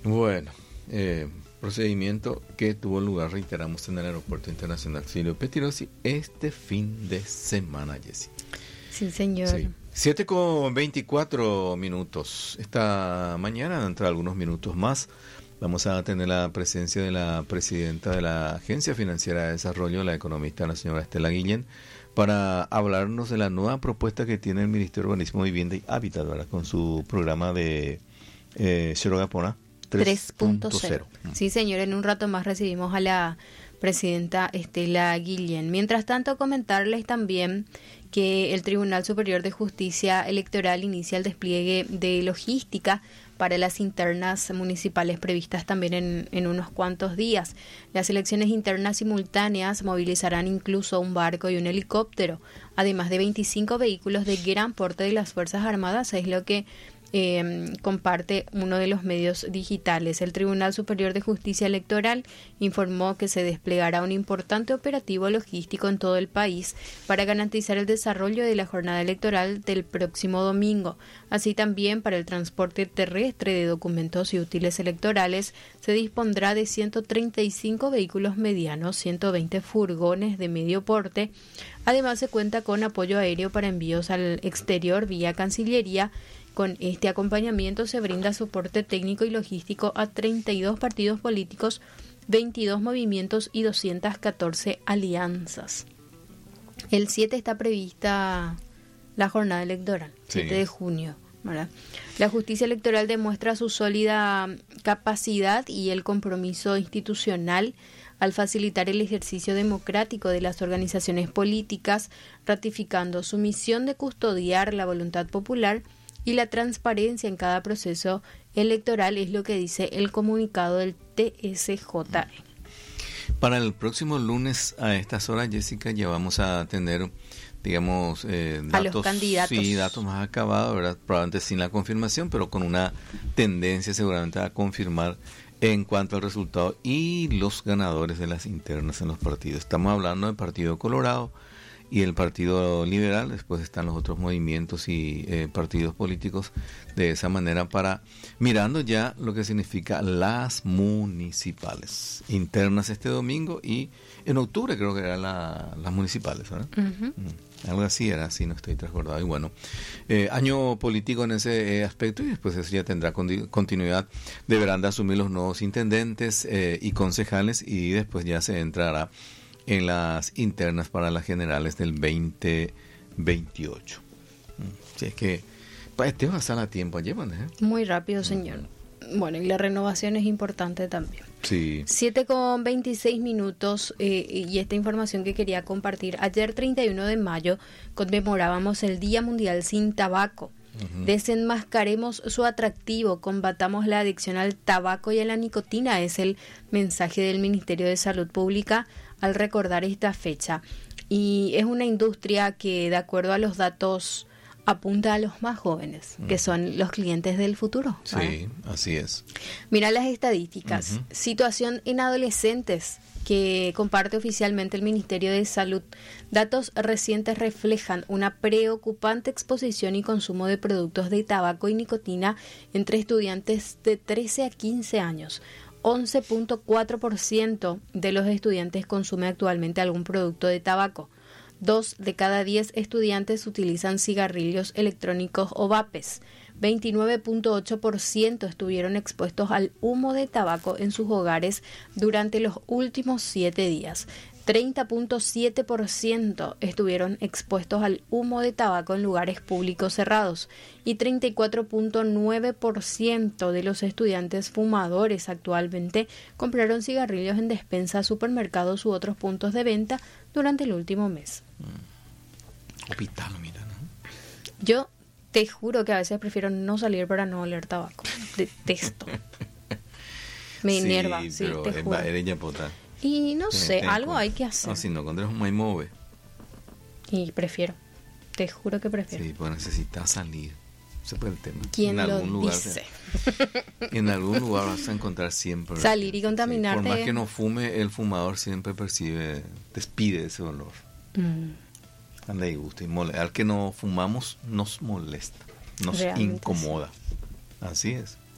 Bueno, procedimiento que tuvo lugar, reiteramos, en el Aeropuerto Internacional Silvio Pettirossi este fin de semana, Jessy. Sí, señor. Sí. 7:24. Esta mañana, dentro de algunos minutos más, vamos a tener la presencia de la presidenta de la Agencia Financiera de Desarrollo, la economista, la señora Estela Guillén, para hablarnos de la nueva propuesta que tiene el Ministerio de Urbanismo, Vivienda y Hábitat, ¿verdad? Con su programa de Xerogapona 3.0. Sí, señor, en un rato más recibimos a la presidenta Estela Guillén. Mientras tanto, comentarles también que el Tribunal Superior de Justicia Electoral inicia el despliegue de logística para las internas municipales previstas también en unos cuantos días. Las elecciones internas simultáneas movilizarán incluso un barco y un helicóptero, además de 25 vehículos de gran porte de las Fuerzas Armadas, es lo que comparte uno de los medios digitales. El Tribunal Superior de Justicia Electoral informó que se desplegará un importante operativo logístico en todo el país para garantizar el desarrollo de la jornada electoral del próximo domingo. Así también, para el transporte terrestre de documentos y útiles electorales, se dispondrá de 135 vehículos medianos, 120 furgones de medio porte. Además, se cuenta con apoyo aéreo para envíos al exterior vía Cancillería. Con este acompañamiento se brinda soporte técnico y logístico a 32 partidos políticos, 22 movimientos y 214 alianzas. El 7 está prevista la jornada electoral, 7 de junio, ¿verdad? La justicia electoral demuestra su sólida capacidad y el compromiso institucional al facilitar el ejercicio democrático de las organizaciones políticas, ratificando su misión de custodiar la voluntad popular y la transparencia en cada proceso electoral, es lo que dice el comunicado del TSJE. Para el próximo lunes a estas horas, Jessica, ya vamos a tener, digamos, datos, a los candidatos. Sí, datos más acabados, ¿verdad? Probablemente sin la confirmación, pero con una tendencia seguramente a confirmar en cuanto al resultado y los ganadores de las internas en los partidos. Estamos hablando del Partido Colorado y el Partido Liberal. Después están los otros movimientos y partidos políticos, de esa manera, para mirando ya lo que significa las municipales internas este domingo, y en octubre creo que eran las municipales, ¿verdad? Uh-huh. Algo así era, si no estoy transbordado. Y bueno, año político en ese aspecto, y después eso ya tendrá continuidad. Deberán de asumir los nuevos intendentes y concejales, y después ya se entrará en las internas para las generales del 2028. Si es que este va a estar a tiempo allí, ¿eh? Muy rápido, señor. Bueno, y la renovación es importante también. Sí. 7:26, y esta información que quería compartir. Ayer, 31 de mayo, conmemorábamos el Día Mundial sin Tabaco. Uh-huh. Desenmascaremos su atractivo, combatamos la adicción al tabaco y a la nicotina, es el mensaje del Ministerio de Salud Pública al recordar esta fecha. Y es una industria que, de acuerdo a los datos, apunta a los más jóvenes, que son los clientes del futuro, ¿verdad? Sí, así es. Mira las estadísticas. Uh-huh. Situación en adolescentes que comparte oficialmente el Ministerio de Salud. Datos recientes reflejan una preocupante exposición y consumo de productos de tabaco y nicotina entre estudiantes de 13 a 15 años. 11.4% de los estudiantes consume actualmente algún producto de tabaco. 2 de cada 10 estudiantes utilizan cigarrillos electrónicos o vapes. 29.8% estuvieron expuestos al humo de tabaco en sus hogares durante los últimos 7 días. 30.7% estuvieron expuestos al humo de tabaco en lugares públicos cerrados, y 34.9% de los estudiantes fumadores actualmente compraron cigarrillos en despensas, supermercados u otros puntos de venta durante el último mes. Hospital, mira, ¿no? Yo te juro que a veces prefiero no salir para no oler tabaco. Detesto. Me enerva, sí, te juro. Y no sé, algo hay que hacer. No, si no, cuando eres un maimove. Y prefiero. Te juro que prefiero. Sí, pues necesitas salir. Ese fue el tema. ¿Quién en algún lugar dice? En algún lugar vas a encontrar siempre. Salir y contaminarte. Sí, por más que no fume, el fumador siempre despide ese olor. Anda y gusta. Al que no fumamos, nos molesta. Nos incomoda. Así es.